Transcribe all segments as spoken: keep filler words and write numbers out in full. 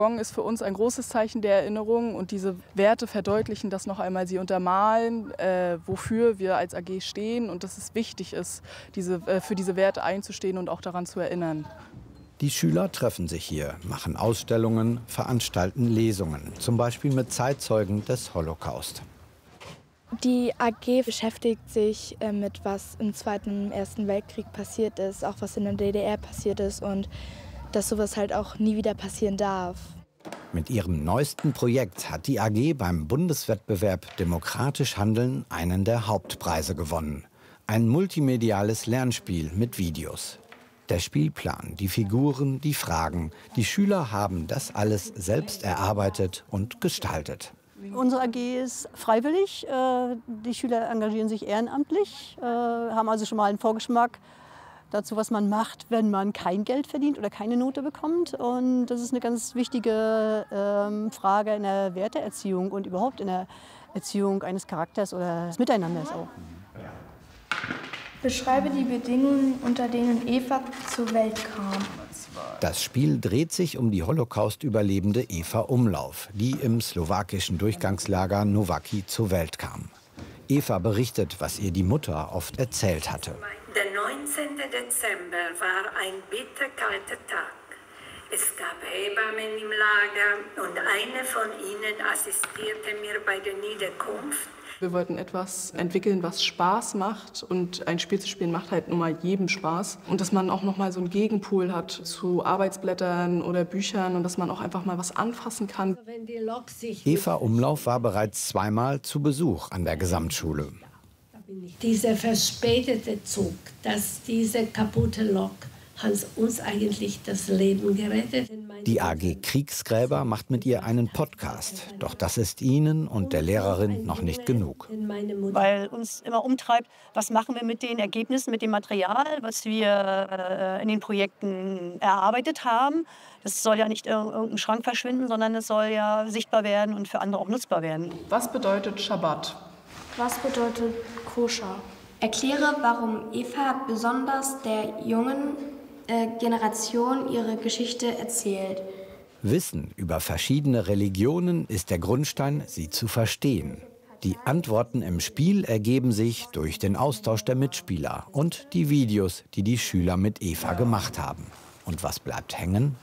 Gong ist für uns ein großes Zeichen der Erinnerung und diese Werte verdeutlichen das noch einmal. Sie untermalen, äh, wofür wir als A G stehen und dass es wichtig ist, diese, äh, für diese Werte einzustehen und auch daran zu erinnern. Die Schüler treffen sich hier, machen Ausstellungen, veranstalten Lesungen, zum Beispiel mit Zeitzeugen des Holocaust. Die A G beschäftigt sich äh, mit, was im Zweiten und Ersten Weltkrieg passiert ist, auch was in der D D R passiert ist und dass sowas halt auch nie wieder passieren darf. Mit ihrem neuesten Projekt hat die A G beim Bundeswettbewerb Demokratisch Handeln einen der Hauptpreise gewonnen. Ein multimediales Lernspiel mit Videos. Der Spielplan, die Figuren, die Fragen. Die Schüler haben das alles selbst erarbeitet und gestaltet. Unsere A G ist freiwillig. Die Schüler engagieren sich ehrenamtlich, haben also schon mal einen Vorgeschmack dazu, was man macht, wenn man kein Geld verdient oder keine Note bekommt. Und das ist eine ganz wichtige Frage in der Werteerziehung und überhaupt in der Erziehung eines Charakters oder des Miteinanders auch. Beschreibe die Bedingungen, unter denen Eva zur Welt kam. Das Spiel dreht sich um die Holocaust-Überlebende Eva Umlauf, die im slowakischen Durchgangslager Nováky zur Welt kam. Eva berichtet, was ihr die Mutter oft erzählt hatte. Der neunzehnte Dezember war ein bitterkalter Tag. Es gab Hebammen im Lager und eine von ihnen assistierte mir bei der Niederkunft. Wir wollten etwas entwickeln, was Spaß macht, und ein Spiel zu spielen macht halt nun mal jedem Spaß. Und dass man auch noch mal so einen Gegenpol hat zu Arbeitsblättern oder Büchern und dass man auch einfach mal was anfassen kann. Eva Umlauf war bereits zweimal zu Besuch an der Gesamtschule. Dieser verspätete Zug, dass diese kaputte Lok hat uns eigentlich das Leben gerettet. Die A G Kriegsgräber macht mit ihr einen Podcast. Doch das ist ihnen und der Lehrerin noch nicht genug. Weil uns immer umtreibt, was machen wir mit den Ergebnissen, mit dem Material, was wir in den Projekten erarbeitet haben. Das soll ja nicht in irgendeinem Schrank verschwinden, sondern es soll ja sichtbar werden und für andere auch nutzbar werden. Was bedeutet Schabbat? Was bedeutet Koscher? Erkläre, warum Eva besonders der jungen äh, Generation ihre Geschichte erzählt. Wissen über verschiedene Religionen ist der Grundstein, sie zu verstehen. Die Antworten im Spiel ergeben sich durch den Austausch der Mitspieler und die Videos, die die Schüler mit Eva gemacht haben. Und was bleibt hängen?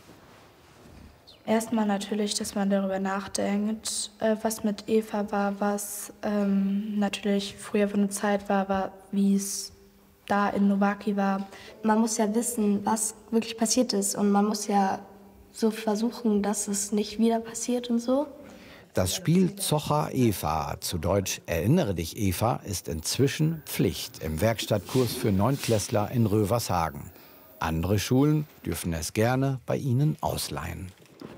Erstmal natürlich, dass man darüber nachdenkt, äh, was mit Eva war, was ähm, natürlich früher für eine Zeit war, war wie es da in Nováky war. Man muss ja wissen, was wirklich passiert ist, und man muss ja so versuchen, dass es nicht wieder passiert und so. Das Spiel Zocha Eva, zu Deutsch Erinnere dich Eva, ist inzwischen Pflicht im Werkstattkurs für Neunklässler in Rövershagen. Andere Schulen dürfen es gerne bei ihnen ausleihen.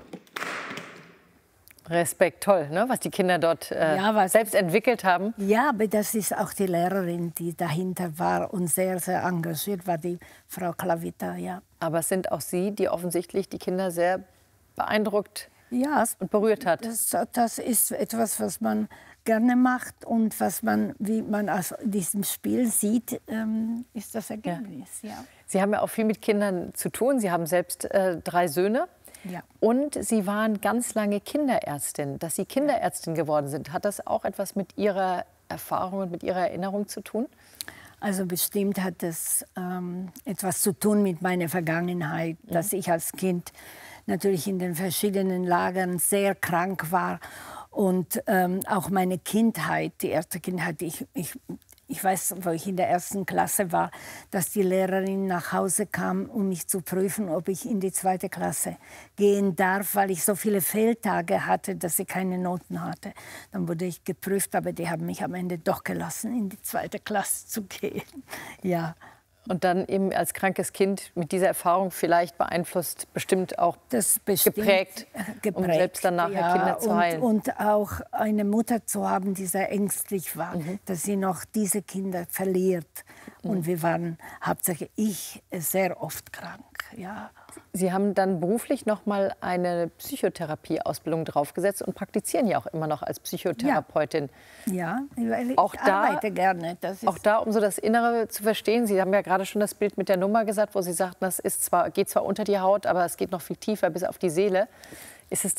Respekt, toll, ne? Was die Kinder dort äh, ja, was, selbst entwickelt haben. Ja, aber das ist auch die Lehrerin, die dahinter war und sehr, sehr engagiert war, die Frau Klavita, ja. Aber es sind auch Sie, die offensichtlich die Kinder sehr beeindruckt ja, und berührt hat. Das, das ist etwas, was man gerne macht und was man, wie man aus diesem Spiel sieht, ähm, ist das Ergebnis. Ja. Ja. Sie haben ja auch viel mit Kindern zu tun. Sie haben selbst äh, drei Söhne. Ja. Und Sie waren ganz lange Kinderärztin. Dass Sie Kinderärztin geworden sind, hat das auch etwas mit Ihrer Erfahrung und mit Ihrer Erinnerung zu tun? Also bestimmt hat es ähm, etwas zu tun mit meiner Vergangenheit, mhm. dass ich als Kind natürlich in den verschiedenen Lagern sehr krank war. Und ähm, auch meine Kindheit, die erste Kindheit, ich, ich Ich weiß, wo ich in der ersten Klasse war, dass die Lehrerin nach Hause kam, um mich zu prüfen, ob ich in die zweite Klasse gehen darf, weil ich so viele Fehltage hatte, dass ich keine Noten hatte. Dann wurde ich geprüft, aber die haben mich am Ende doch gelassen, in die zweite Klasse zu gehen. Ja. Und dann eben als krankes Kind mit dieser Erfahrung vielleicht beeinflusst, bestimmt auch das bestimmt geprägt, geprägt, um selbst dann nachher ja, Kinder zu heilen. Und, und auch eine Mutter zu haben, die sehr ängstlich war, mhm. dass sie noch diese Kinder verliert. Mhm. Und wir waren, hauptsächlich ich, sehr oft krank. Ja. Sie haben dann beruflich noch mal eine Psychotherapie-Ausbildung draufgesetzt und praktizieren ja auch immer noch als Psychotherapeutin. Ja, weil ich auch da, arbeite gerne. Das ist auch da, um so das Innere zu verstehen. Sie haben ja gerade schon das Bild mit der Nummer gesagt, wo Sie sagten, das ist zwar, geht zwar unter die Haut, aber es geht noch viel tiefer bis auf die Seele. Ist es